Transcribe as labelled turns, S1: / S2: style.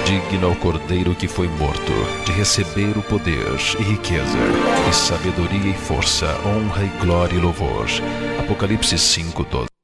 S1: digno ao Cordeiro que foi morto de receber o poder e riqueza, e sabedoria e força, honra e glória e louvor. Apocalipse 5:12.